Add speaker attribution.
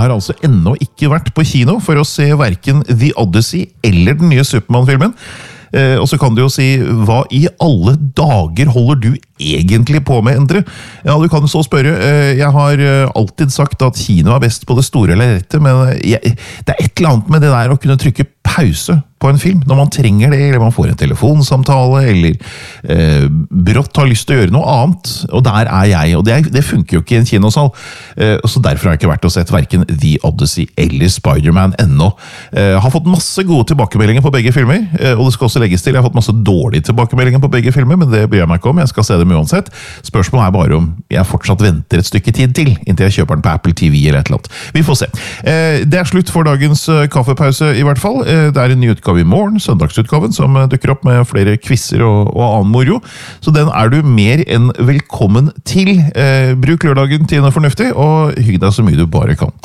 Speaker 1: har altså ennå ikke vært på kino for å se hverken The Odyssey eller den nye Superman-filmen. Og så kan du jo si, hva i alle dager holder du egentlig på med, Endre? Ja, du kan jo så spørre. Jeg har alltid sagt at kino er best på det store lerretet, men det er et eller annet med det der å kunne trykke pause på en film, når man trenger det, eller man får en telefonsamtale, eller brått har lyst til å gjøre noe annet, og der er jeg, og det funker jo ikke i en kinosal, og så derfor har jeg ikke vært og sett hverken The Odyssey eller Spider-Man ennå. Har fått masse gode tilbakemeldinger på begge filmer, og det skal også legges til, jeg har fått masse dårlige tilbakemeldinger på begge filmer, men det bryr jeg meg ikke om, jeg skal se dem uansett. Spørsmålet er bare om jeg fortsatt venter et stykke tid til, inntil jeg kjøper den på Apple TV eller et eller annet. Vi får se. Det er slutt for dagens kaffepause i hvert fall. Det er en ny utgave i morgen, søndagsutgaven, som dukker opp med flere quizzer og annen moro. Så den er du mer enn velkommen til. Bruk lørdagen til noe fornuftig, og hygg deg så mye du bare kan.